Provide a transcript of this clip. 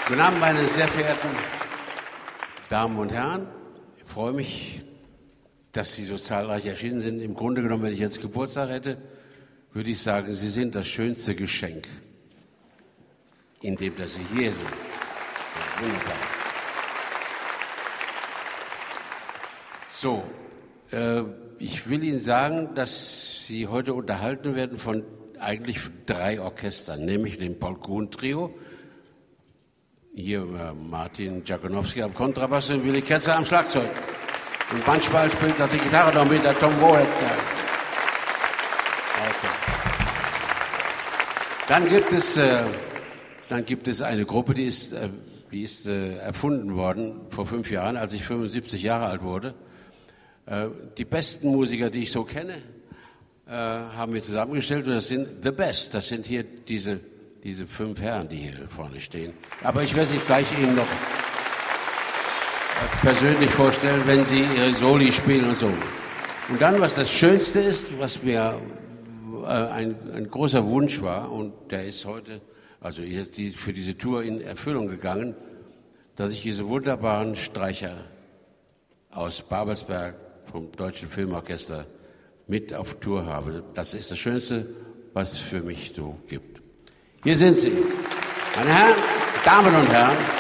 Guten Abend, meine sehr verehrten Damen und Herren. Ich freue mich, dass Sie so zahlreich erschienen sind. Im Grunde genommen, wenn ich jetzt Geburtstag hätte, würde ich sagen, Sie sind das schönste Geschenk, indem dass Sie hier sind. Ja, wunderbar. So, ich will Ihnen sagen, dass Sie heute unterhalten werden von eigentlich 3 Orchestern, nämlich dem Paul Kuhn Trio, hier Martin Jakonowski am Kontrabass und Willy Ketzer am Schlagzeug. Und manchmal spielt er die Gitarre noch mit der Tom Moore. Okay. Dann gibt es eine Gruppe, die ist erfunden worden vor 5 Jahren, als ich 75 Jahre alt wurde. Die besten Musiker, die ich so kenne, haben wir zusammengestellt und das sind The Best. Das sind hier diese 5 Herren, die hier vorne stehen. Aber ich werde sie gleich Ihnen noch persönlich vorstellen, wenn Sie Ihre Soli spielen und so. Und dann, was das Schönste ist, was mir ein großer Wunsch war, und der ist heute, also für diese Tour in Erfüllung gegangen, dass ich diese wunderbaren Streicher aus Babelsberg vom Deutschen Filmorchester mit auf Tour habe. Das ist das Schönste, was es für mich so gibt. Hier sind sie, meine Herren, Damen und Herren.